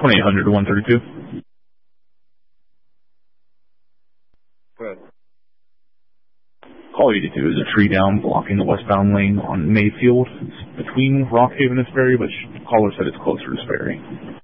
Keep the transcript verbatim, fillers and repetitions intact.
twenty-eight hundred to one thirty-two. Good. Call eighty-two is a tree down blocking the westbound lane on Mayfield. It's between Rock Haven and Sperry, but caller said it's closer to Sperry.